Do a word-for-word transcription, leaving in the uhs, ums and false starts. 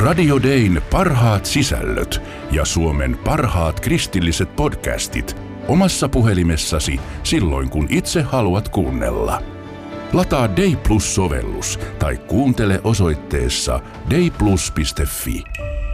Radio Dayn parhaat sisällöt ja Suomen parhaat kristilliset podcastit omassa puhelimessasi silloin, kun itse haluat kuunnella. Lataa Day Plus-sovellus tai kuuntele osoitteessa day plus piste fi.